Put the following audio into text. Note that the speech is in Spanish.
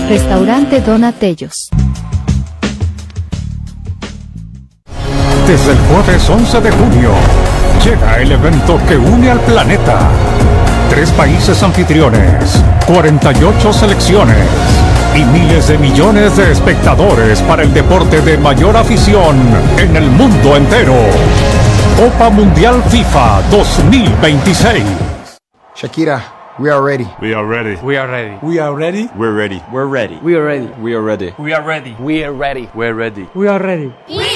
Restaurante Donatellos. Desde el jueves 11 de junio, llega el evento que une al planeta. 3 países anfitriones, 48 selecciones y miles de millones de espectadores para el deporte de mayor afición en el mundo entero. Copa Mundial FIFA 2026. Shakira, we are ready. We are ready. We are ready. We are ready. We're ready. We're ready. We are ready. We are ready. We are ready. We are ready. We're ready. We are ready. We are ready.